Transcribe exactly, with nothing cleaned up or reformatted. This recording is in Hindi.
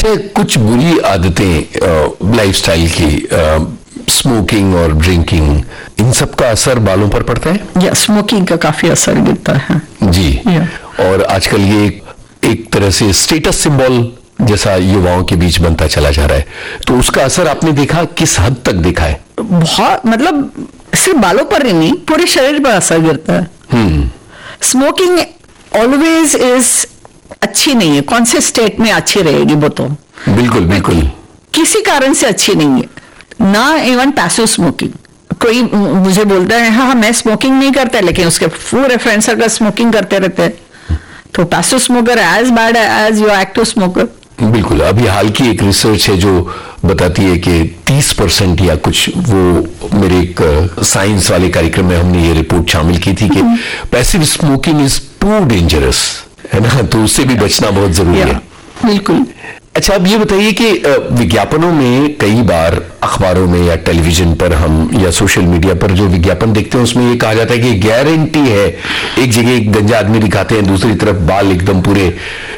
क्या कुछ बुरी आदतें लाइफस्टाइल की, स्मोकिंग और ड्रिंकिंग, इन सब का असर बालों पर पड़ता है? या स्मोकिंग का काफी असर गिरता है जी। या। और आजकल ये एक, एक तरह से स्टेटस सिंबल जैसा युवाओं के बीच बनता चला जा रहा है, तो उसका असर आपने देखा, किस हद तक देखा है? बहुत, मतलब सिर्फ बालों पर ही नहीं, पूरे शरीर पर असर गिरता है। हम्म स्मोकिंग ऑलवेज इज अच्छी नहीं है। कौन से स्टेट में अच्छी रहेगी वो तो बिल्कुल बिल्कुल किसी कारण से अच्छी नहीं है ना। इवन पैसिव स्मोकिंग, कोई मुझे बोलता है हाँ मैं स्मोकिंग नहीं करता, लेकिन उसके पूरे फ्रेंड सर्कल स्मोकिंग करते रहते हैं, तो passive smoker as bad as your active smoker. बिल्कुल। अभी हाल की एक रिसर्च है जो बताती है कि तीस परसेंट या कुछ, वो मेरे एक साइंस वाले कार्यक्रम में हमने ये रिपोर्ट शामिल की थी कि passive smoking is too dangerous, है ना, तो उससे भी बचना बहुत जरूरी है। बिल्कुल। अच्छा, अब ये बताइए कि विज्ञापनों में कई बार अखबारों में या टेलीविजन पर हम या सोशल मीडिया पर जो विज्ञापन देखते हैं उसमें ये कहा जाता है कि गारंटी है, एक जगह एक गंजा आदमी दिखाते हैं, दूसरी तरफ बाल एकदम पूरे